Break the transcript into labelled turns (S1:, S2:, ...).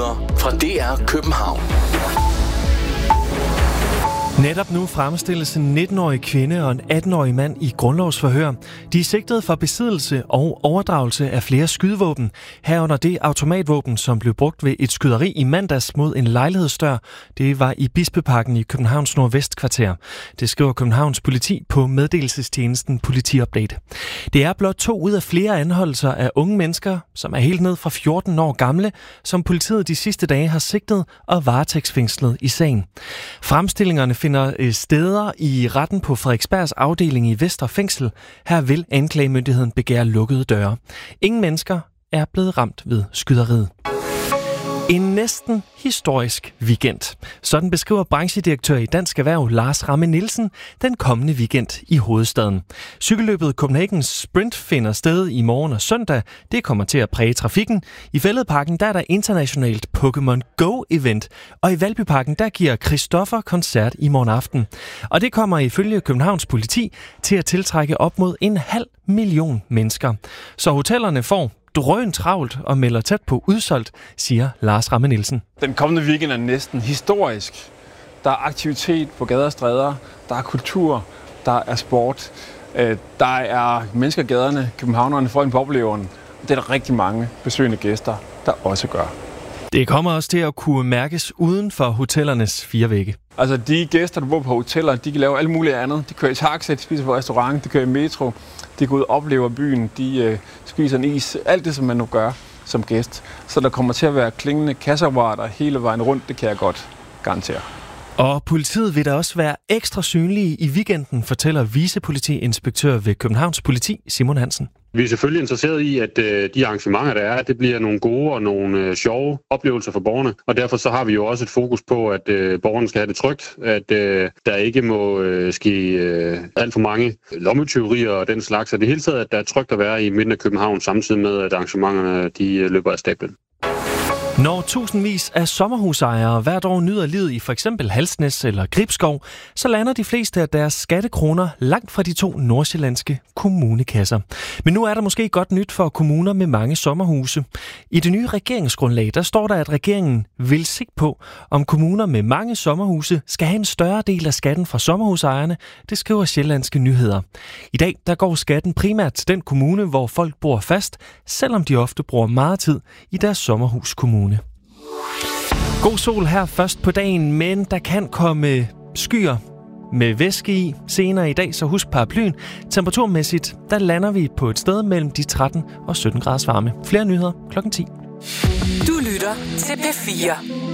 S1: nyheder fra DR København.
S2: Netop nu fremstilles en 19-årig kvinde og en 18-årig mand i grundlovsforhør. De er sigtet for besiddelse og overdragelse af flere skydevåben, herunder det automatvåben, som blev brugt ved et skyderi i mandags mod en lejlighedsdør. Det var i Bispeparken i Københavns Nordvestkvarter. Det skriver Københavns politi på meddelelsestjenesten Politiupdate. Det er blot 2 ud af flere anholdelser af unge mennesker, som er helt ned fra 14 år gamle, som politiet de sidste dage har sigtet og varetægtsfængslet i sagen. Fremstillingerne finder steder i retten på Frederiksbergs afdeling i Vestre Fængsel. Her vil anklagemyndigheden begære lukkede døre. Ingen mennesker er blevet ramt ved skyderiet. En næsten historisk weekend. Sådan beskriver branchedirektør i Dansk Erhverv Lars Ramme Nielsen den kommende weekend i hovedstaden. Cykelløbet Copenhagen Sprint finder sted i morgen og søndag. Det kommer til at præge trafikken. I Fælledparken der er der internationalt Pokémon Go-event, og i Valbyparken der giver Christoffer koncert i morgen aften. Og det kommer ifølge Københavns politi til at tiltrække op mod 500.000 mennesker. Så hotellerne får drøn travlt og melder tæt på udsolgt, siger Lars Ramme Nielsen.
S3: Den kommende weekend er næsten historisk. Der er aktivitet på gader og stræder, der er kultur, der er sport, der er mennesker i gaderne, københavnerne får en på oplevelsen. Det er der rigtig mange besøgende gæster, der også gør.
S2: Det kommer også til at kunne mærkes uden for hotellernes 4 vægge.
S3: Altså de gæster, der bor på hoteller, de kan lave alt muligt andet. De kører i taxa, de spiser på restaurant, de kører i metro, de går ud og oplever byen, de spiser en is. Alt det, som man nu gør som gæst. Så der kommer til at være klingende kasseapparater hele vejen rundt, det kan jeg godt garantere.
S2: Og politiet vil da også være ekstra synlige i weekenden, fortæller vicepolitiinspektør ved Københavns Politi, Simon Hansen.
S4: Vi er selvfølgelig interesseret i, at de arrangementer, der er, det bliver nogle gode og nogle sjove oplevelser for borgerne. Og derfor så har vi jo også et fokus på, at borgerne skal have det trygt, at der ikke må ske alt for mange lommetyverier og den slags. Og det hele taget, at der er trygt at være i midten af København, samtidig med, at arrangementerne de løber af stablen.
S2: Når tusindvis af sommerhusejere hvert år nyder livet i for eksempel Halsnæs eller Gribskov, så lander de fleste af deres skattekroner langt fra de 2 nordsjællandske kommunekasser. Men nu er der måske godt nyt for kommuner med mange sommerhuse. I det nye regeringsgrundlag, der står der, at regeringen vil sigte på, om kommuner med mange sommerhuse skal have en større del af skatten fra sommerhusejerne, det skriver Sjællandske Nyheder. I dag der går skatten primært til den kommune, hvor folk bor fast, selvom de ofte bruger meget tid i deres sommerhuskommune. God sol her først på dagen, men der kan komme skyer med væske i senere i dag, så husk paraplyen. Temperaturmæssigt, der lander vi på et sted mellem de 13 og 17 graders varme. Flere nyheder klokken 10.
S5: Du lytter til P4.